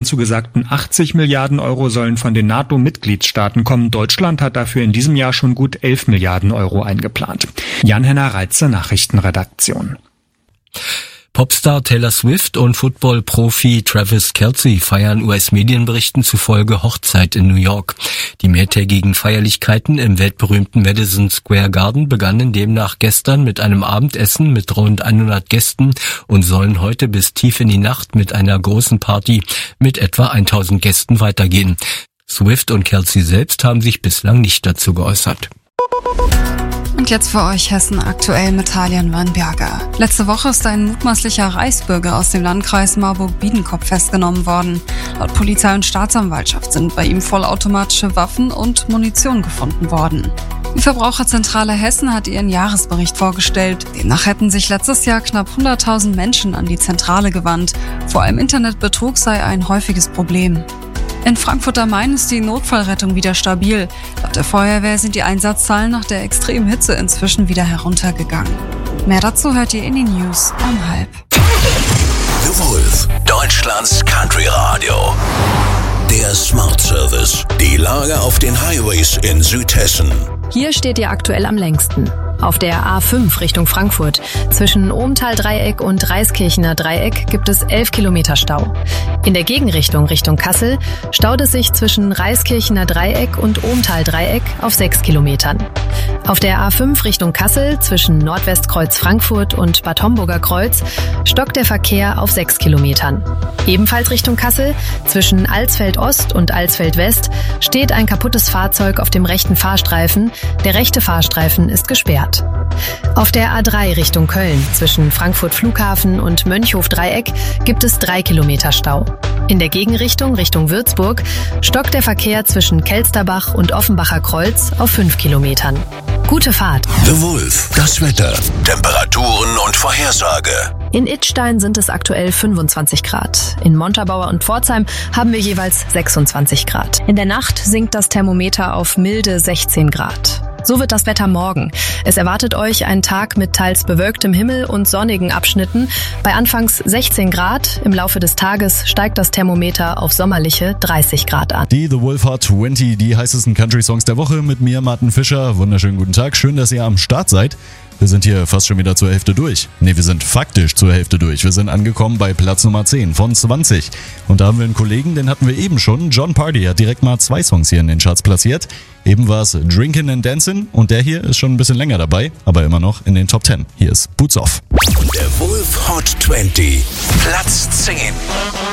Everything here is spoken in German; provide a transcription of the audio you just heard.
zugesagten 80 Milliarden Euro sollen von den NATO-Mitgliedstaaten kommen. Deutschland hat dafür in diesem Jahr schon gut 11 Milliarden Euro eingeplant. Jan-Henner Reitze, Nachrichtenredaktion. Popstar Taylor Swift und Football-Profi Travis Kelce feiern US-Medienberichten zufolge Hochzeit in New York. Die mehrtägigen Feierlichkeiten im weltberühmten Madison Square Garden begannen demnach gestern mit einem Abendessen mit rund 100 Gästen und sollen heute bis tief in die Nacht mit einer großen Party mit etwa 1000 Gästen weitergehen. Swift und Kelce selbst haben sich bislang nicht dazu geäußert. Und jetzt für euch Hessen aktuell mit Talian Weinberger. Letzte Woche ist ein mutmaßlicher Reichsbürger aus dem Landkreis Marburg-Biedenkopf festgenommen worden. Laut Polizei und Staatsanwaltschaft sind bei ihm vollautomatische Waffen und Munition gefunden worden. Die Verbraucherzentrale Hessen hat ihren Jahresbericht vorgestellt. Demnach hätten sich letztes Jahr knapp 100.000 Menschen an die Zentrale gewandt. Vor allem Internetbetrug sei ein häufiges Problem. In Frankfurt am Main ist die Notfallrettung wieder stabil. Laut der Feuerwehr sind die Einsatzzahlen nach der extremen Hitze inzwischen wieder heruntergegangen. Mehr dazu hört ihr in den News um 12:30. The Wolf, Deutschlands Country Radio. Der Smart Service. Die Lage auf den Highways in Südhessen. Hier steht ihr aktuell am längsten. Auf der A5 Richtung Frankfurt. Zwischen Ohmtal-Dreieck und Reiskirchener Dreieck gibt es 11 Kilometer Stau. In der Gegenrichtung Richtung Kassel staut es sich zwischen Reiskirchener Dreieck und Ohmtal-Dreieck auf 6 Kilometern. Auf der A5 Richtung Kassel zwischen Nordwestkreuz Frankfurt und Bad Homburger Kreuz stockt der Verkehr auf 6 Kilometern. Ebenfalls Richtung Kassel zwischen Alsfeld Ost und Alsfeld West steht ein kaputtes Fahrzeug auf dem rechten Fahrstreifen. Der rechte Fahrstreifen ist gesperrt. Auf der A3 Richtung Köln zwischen Frankfurt Flughafen und Mönchhof Dreieck gibt es 3 Kilometer Stau. In der Gegenrichtung Richtung Würzburg stockt der Verkehr zwischen Kelsterbach und Offenbacher Kreuz auf 5 Kilometern. Gute Fahrt. The Wolf, das Wetter, Temperaturen und Vorhersage. In Idstein sind es aktuell 25 Grad. In Montabaur und Pforzheim haben wir jeweils 26 Grad. In der Nacht sinkt das Thermometer auf milde 16 Grad. So wird das Wetter morgen. Es erwartet euch ein Tag mit teils bewölktem Himmel und sonnigen Abschnitten. Bei anfangs 16 Grad. Im Laufe des Tages steigt das Thermometer auf sommerliche 30 Grad an. Die The Wolf Hot 20, die heißesten Country-Songs der Woche mit mir, Martin Fischer. Wunderschönen guten Tag. Schön, dass ihr am Start seid. Wir sind hier fast schon wieder zur Hälfte durch. Nee, wir sind faktisch zur Hälfte durch. Wir sind angekommen bei Platz Nummer 10 von 20. Und da haben wir einen Kollegen, den hatten wir eben schon. John Party hat direkt mal 2 Songs hier in den Charts platziert. Eben war es Drinkin' and Dancin' und der hier ist schon ein bisschen länger dabei, aber immer noch in den Top 10. Hier ist Boots Off. Der Wolf Hot 20, Platz 10.